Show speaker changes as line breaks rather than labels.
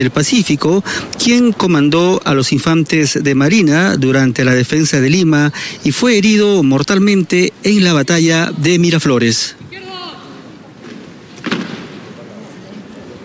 del Pacífico, quien comandó a los infantes de Marina durante la defensa de Lima y fue herido mortalmente en la batalla de Miraflores.